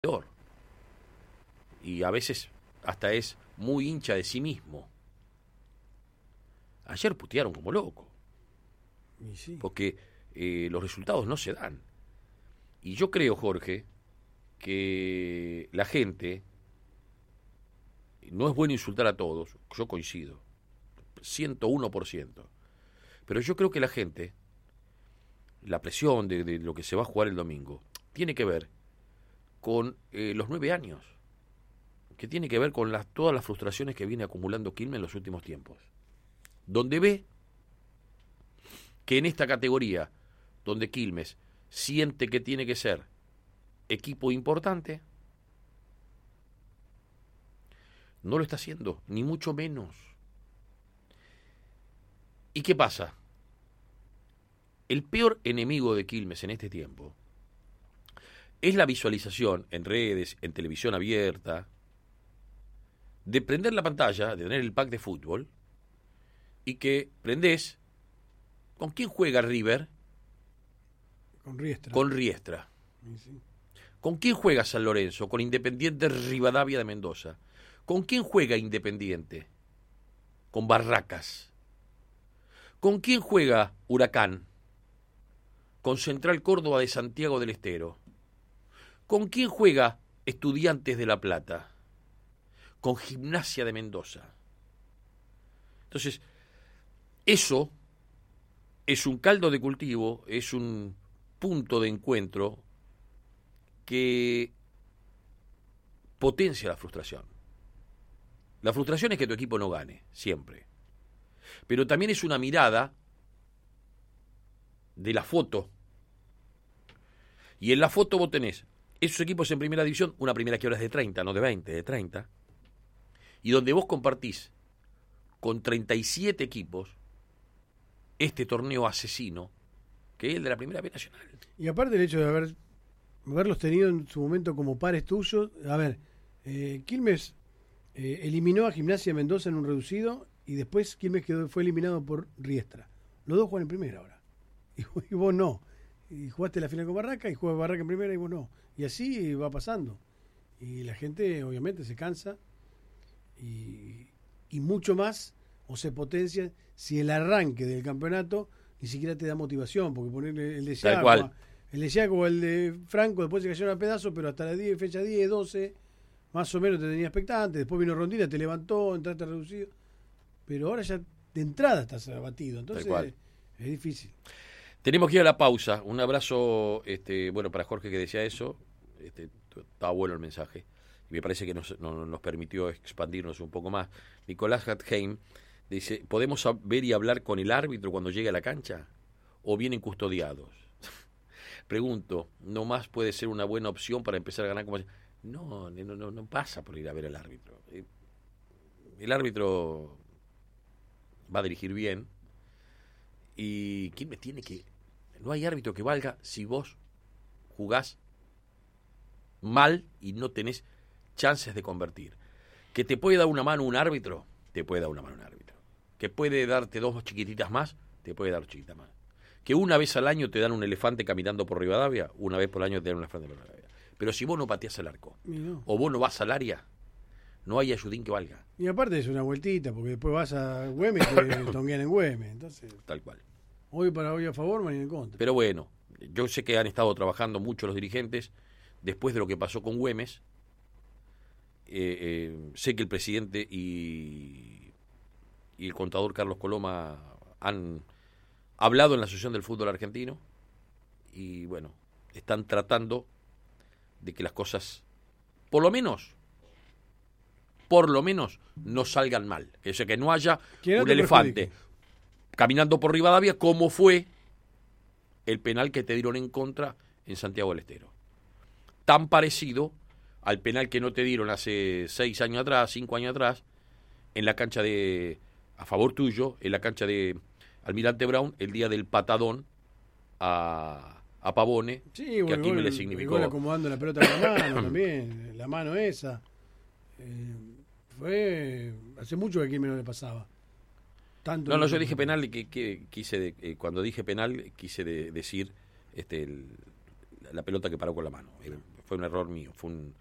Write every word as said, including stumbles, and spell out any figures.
peor. Y a veces hasta es muy hincha de sí mismo. Ayer putearon como loco. Y sí. Porque eh, los resultados no se dan. Y yo creo, Jorge, que la gente, no es bueno insultar a todos, yo coincido, ciento uno por ciento. Pero yo creo que la gente, la presión de, de lo que se va a jugar el domingo, tiene que ver con eh, los nueve años, que tiene que ver con las, todas las frustraciones que viene acumulando Quilmes en los últimos tiempos. Donde ve que en esta categoría, donde Quilmes siente que tiene que ser equipo importante, no lo está haciendo, ni mucho menos. ¿Y qué pasa? El peor enemigo de Quilmes en este tiempo es la visualización en redes, en televisión abierta, de prender la pantalla, de tener el pack de fútbol, y que prendés, ¿con quién juega River? Con Riestra. Con Riestra. Y sí. ¿Con quién juega San Lorenzo? Con Independiente Rivadavia de Mendoza. ¿Con quién juega Independiente? Con Barracas. ¿Con quién juega Huracán? Con Central Córdoba de Santiago del Estero. ¿Con quién juega Estudiantes de La Plata? Con Gimnasia de Mendoza. Entonces, eso es un caldo de cultivo, es un punto de encuentro que potencia la frustración. La frustración es que tu equipo no gane, siempre. Pero también es una mirada de la foto. Y en la foto vos tenés esos equipos en primera división, una primera que ahora es de treinta, no de veinte, de treinta, y donde vos compartís con treinta y siete equipos este torneo asesino, que es el de la Primera B Nacional. Y aparte el hecho de haber haberlos tenido en su momento como pares tuyos, a ver, eh, Quilmes eh, eliminó a Gimnasia de Mendoza en un reducido y después Quilmes quedó, fue eliminado por Riestra. Los dos juegan en primera ahora. Y, y vos no. Y jugaste la final con Barraca y juega Barraca en primera y vos no. Y así va pasando. Y la gente obviamente se cansa y, y mucho más o se potencia si el arranque del campeonato ni siquiera te da motivación, porque ponerle el de Yaco, el de Yaco o el de Franco después se cayeron a pedazos, pero hasta la diez, fecha diez, doce, más o menos te tenía expectante, después vino Rondina, te levantó, entraste reducido, pero ahora ya de entrada estás abatido, entonces es difícil. Tenemos que ir a la pausa. Un abrazo, este, bueno, para Jorge que decía eso, este, estaba bueno el mensaje, y me parece que nos, no, nos permitió expandirnos un poco más. Nicolás Hatheim dice, ¿podemos ver y hablar con el árbitro cuando llegue a la cancha? ¿O vienen custodiados? Pregunto, ¿no más puede ser una buena opción para empezar a ganar? Como... No, no, no, no pasa por ir a ver al árbitro. El árbitro va a dirigir bien. ¿Y quién me tiene que...? No hay árbitro que valga si vos jugás mal y no tenés chances de convertir. ¿Que te puede dar una mano un árbitro? Te puede dar una mano un árbitro. ¿Que puede darte dos chiquititas más? Te puede dar dos chiquitas más. ¿Que una vez al año te dan un elefante caminando por Rivadavia? Una vez por año te dan un elefante por Rivadavia. Pero si vos no pateás el arco, no. o vos no vas al área, no hay ayudín que valga. Y aparte es una vueltita, porque después vas a Güemes y te tonguean en Güemes. Entonces, tal cual. Hoy para hoy a favor, mañana en contra. Pero bueno, yo sé que han estado trabajando mucho los dirigentes después de lo que pasó con Güemes. Eh, eh, sé que el presidente y, y el contador Carlos Coloma han hablado en la Asociación del Fútbol Argentino y bueno, están tratando de que las cosas, por lo menos, por lo menos, no salgan mal. O sea, que no haya no un elefante perjudique. Caminando por Rivadavia, como fue el penal que te dieron en contra en Santiago del Estero. Tan parecido al penal que no te dieron hace seis años atrás, cinco años atrás, en la cancha de, a favor tuyo, en la cancha de Almirante Brown, el día del patadón a, a Pavone, sí, que bueno, a Quilmes gol, le significó. El gol acomodando la pelota con la mano también, la mano esa. Eh, fue hace mucho que a Quilmes no le pasaba. Tanto no, no, yo dije penal, que, que quise de, eh, cuando dije penal, quise de, decir este, el, la pelota que paró con la mano. fue un error mío, fue un,